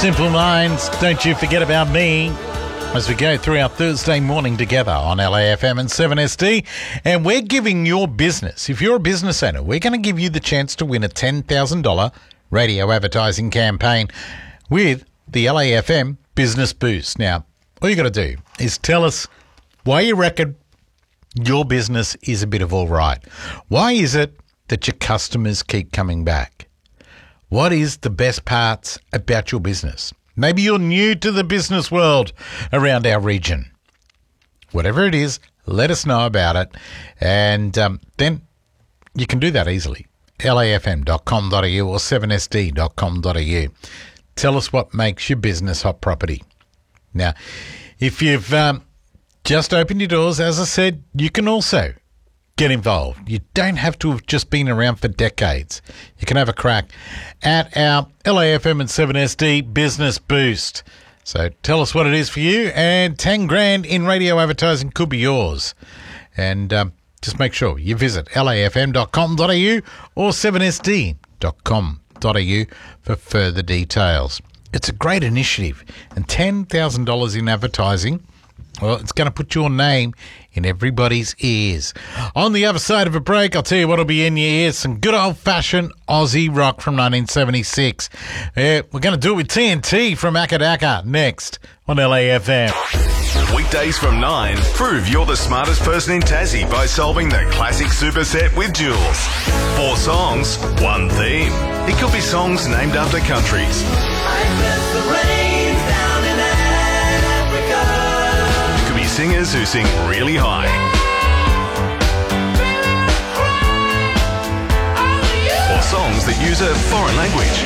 Simple Minds, don't you forget about me, as we go through our Thursday morning together on LAFM and 7SD. And we're giving your business, if you're a business owner, we're going to give you the chance to win a $10,000 radio advertising campaign with the LAFM Business Boost. Now, all you got to do is tell us why you reckon your business is a bit of all right. Why is it that your customers keep coming back? What is the best parts about your business? Maybe you're new to the business world around our region. Whatever it is, let us know about it. And then you can do that easily. lafm.com.au or 7sd.com.au. Tell us what makes your business hot property. Now, if you've just opened your doors, as I said, you can also get involved. You don't have to have just been around for decades. You can have a crack at our LAFM and 7SD Business Boost. So tell us what it is for you, and 10 grand in radio advertising could be yours. And just make sure you visit lafm.com.au or 7sd.com.au for further details. It's a great initiative, and $10,000 in advertising, well, it's going to put your name in everybody's ears. On the other side of a break, I'll tell you what'll be in your ears. Some good old-fashioned Aussie rock from 1976. We're going to do it with TNT from Akadaka next on LAFM. Weekdays from 9, prove you're the smartest person in Tassie by solving the classic superset with Jules. 4 songs, 1 theme. It could be songs named after countries. Singers who sing really high. Or songs that use a foreign language.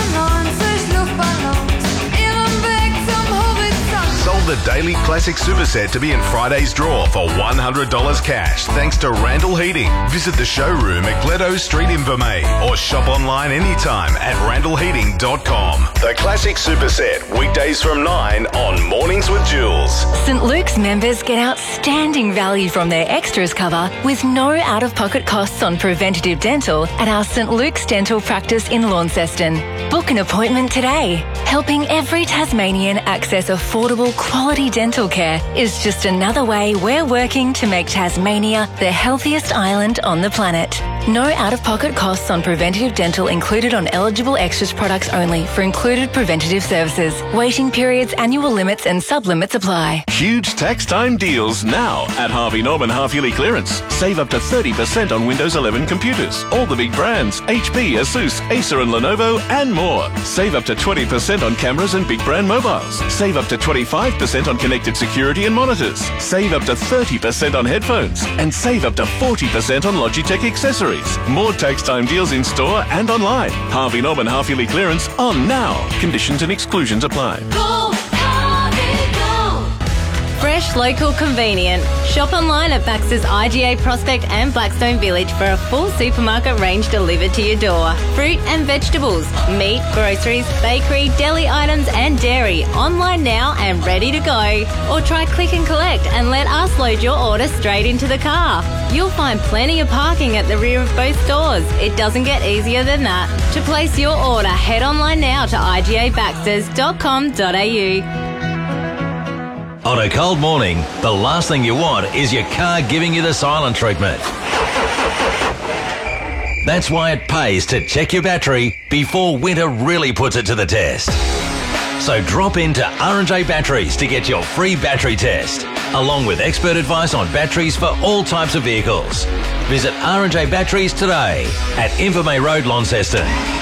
Sold the Daily Classic Superset to be in Friday's draw for $100 cash thanks to Randall Heating. Visit the showroom at Gledo Street in Vermey or shop online anytime at randallheating.com. The Classic Superset, weekdays from 9 on Mornings with Jules. St Luke's members get outstanding value from their extras cover with no out-of-pocket costs on preventative dental at our St Luke's Dental Practice in Launceston. Book an appointment today. Helping every Tasmanian access affordable quality dental care is just another way we're working to make Tasmania the healthiest island on the planet. No out-of-pocket costs on preventative dental included on eligible extras products only for included preventative services. Waiting periods, annual limits and sub-limits apply. Huge tax time deals now at Harvey Norman half-yearly clearance. Save up to 30% on Windows 11 computers. All the big brands, HP, Asus, Acer and Lenovo and more. Save up to 20% on cameras and big brand mobiles. Save up to 25% on connected security and monitors. Save up to 30% on headphones. And save up to 40% on Logitech accessories. More tax time deals in store and online. Harvey Norman half-yearly clearance on now. Conditions and exclusions apply. Go, Harvey, go! Fresh, local, convenient. Shop online at Baxter's IGA Prospect and Blackstone Village for a full supermarket range delivered to your door. Fruit and vegetables, meat, groceries, bakery, deli items and dairy. Online now and ready to go. Or try click and collect and let us load your order straight into the car. You'll find plenty of parking at the rear of both stores. It doesn't get easier than that. To place your order, head online now to igabaxters.com.au. On a cold morning, the last thing you want is your car giving you the silent treatment. That's why it pays to check your battery before winter really puts it to the test. So drop into R&J Batteries to get your free battery test, along with expert advice on batteries for all types of vehicles. Visit R&J Batteries today at Invermay Road, Launceston.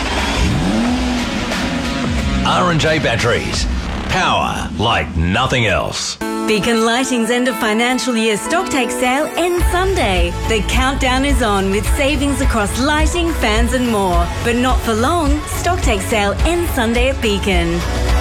R&J Batteries. Power like nothing else. Beacon Lighting's end of financial year stocktake sale ends Sunday. The countdown is on with savings across lighting, fans and more. But not for long. Stocktake sale ends Sunday at Beacon.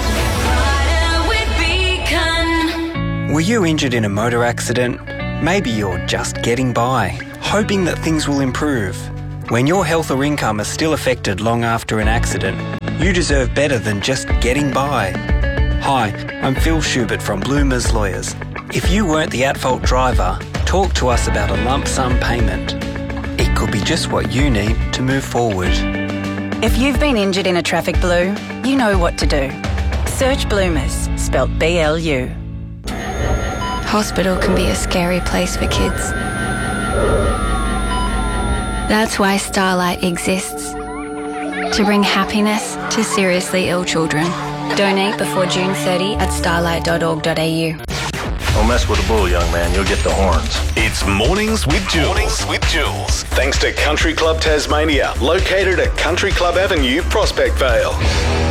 Were you injured in a motor accident? Maybe you're just getting by, hoping that things will improve. When your health or income is still affected long after an accident, you deserve better than just getting by. Hi, I'm Phil Schubert from Bloomers Lawyers. If you weren't the at-fault driver, talk to us about a lump sum payment. It could be just what you need to move forward. If you've been injured in a traffic blue, you know what to do. Search Bloomers, spelt BLU. Hospital can be a scary place for kids. That's why Starlight exists. To bring happiness to seriously ill children. Donate before June 30 at starlight.org.au. Don't mess with the bull, young man. You'll get the horns. It's Mornings with Jules. Thanks to Country Club Tasmania, located at Country Club Avenue, Prospect Vale.